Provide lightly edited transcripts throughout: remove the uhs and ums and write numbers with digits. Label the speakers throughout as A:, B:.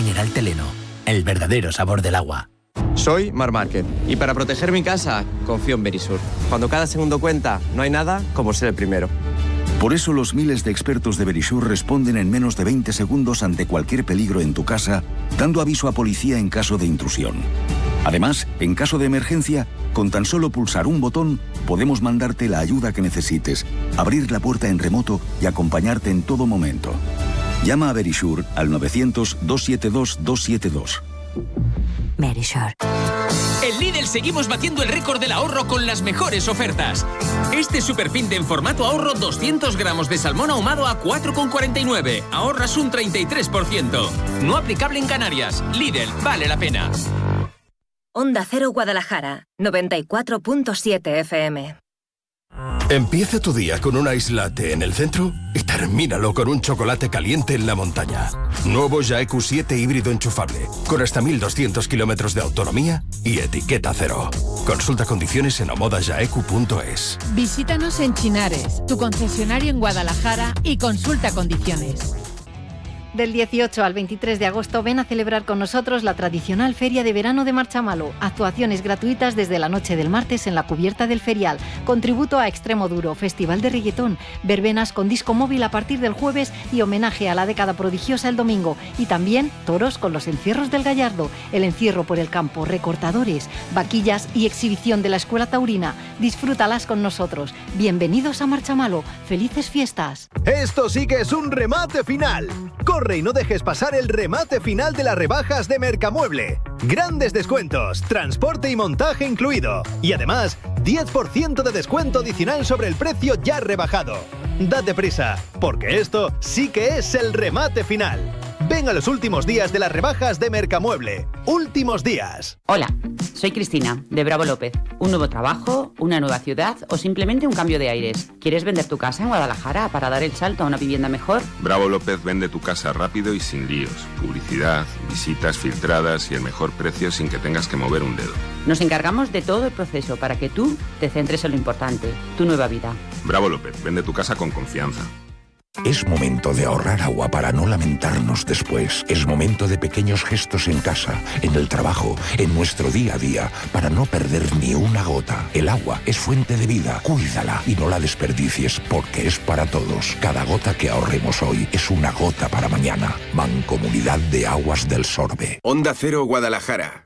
A: mineral Teleno, el verdadero sabor del agua.
B: Soy Mar Márquez y para proteger mi casa confío en Verisur. Cuando cada segundo cuenta, no hay nada como ser el primero.
C: Por eso los miles de expertos de Verisur responden en menos de 20 segundos ante cualquier peligro en tu casa, dando aviso a policía en caso de intrusión. Además, en caso de emergencia, con tan solo pulsar un botón, podemos mandarte la ayuda que necesites, abrir la puerta en remoto y acompañarte en todo momento. Llama a Verisur al 900-272-272.
D: Verisur.
E: En Lidl seguimos batiendo el récord del ahorro con las mejores ofertas. Este superfin de en formato ahorro 200 gramos de salmón ahumado a 4,49. Ahorras un 33%. No aplicable en Canarias. Lidl, vale la pena.
F: Onda Cero Guadalajara, 94.7 FM.
G: Empieza tu día con un ice latte en el centro y termínalo con un chocolate caliente en la montaña. Nuevo Jaeku 7 híbrido enchufable, con hasta 1200 kilómetros de autonomía y etiqueta cero. Consulta condiciones en omodajaeku.es.
H: Visítanos en Chinares, tu concesionario en Guadalajara, y consulta condiciones.
I: Del 18 al 23 de agosto ven a celebrar con nosotros la tradicional Feria de Verano de Marchamalo. Actuaciones gratuitas desde la noche del martes en la cubierta del ferial. Con tributo a Extremo Duro, festival de reggaetón, verbenas con disco móvil a partir del jueves y homenaje a la década prodigiosa el domingo. Y también toros con los encierros del Gallardo, el encierro por el campo, recortadores, vaquillas y exhibición de la Escuela Taurina. Disfrútalas con nosotros. Bienvenidos a Marchamalo. ¡Felices fiestas!
J: Esto sí que es un remate final. Corre y no dejes pasar el remate final de las rebajas de Mercamueble. Grandes descuentos, transporte y montaje incluido. Y además, 10% de descuento adicional sobre el precio ya rebajado. Date prisa, porque esto sí que es el remate final. Ven a los últimos días de las rebajas de Mercamueble. Últimos días.
K: Hola, soy Cristina, de Bravo López. ¿Un nuevo trabajo, una nueva ciudad o simplemente un cambio de aires? ¿Quieres vender tu casa en Guadalajara para dar el salto a una vivienda mejor?
L: Bravo López vende tu casa rápido y sin líos. Publicidad, visitas filtradas y el mejor precio sin que tengas que mover un dedo.
K: Nos encargamos de todo el proceso para que tú te centres en lo importante, tu nueva vida.
L: Bravo López, vende tu casa con confianza.
M: Es momento de ahorrar agua para no lamentarnos después. Es momento de pequeños gestos en casa, en el trabajo, en nuestro día a día, para no perder ni una gota. El agua es fuente de vida. Cuídala y no la desperdicies, porque es para todos. Cada gota que ahorremos hoy es una gota para mañana. Mancomunidad de Aguas del Sorbe.
N: Onda Cero Guadalajara,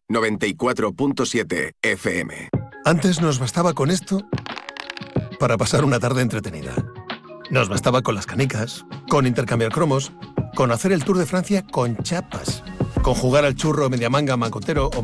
N: 94.7 FM.
O: Antes nos bastaba con esto para pasar una tarde entretenida. Nos bastaba con las canicas, con intercambiar cromos, con hacer el Tour de Francia con chapas, con jugar al churro, mediamanga, macotero o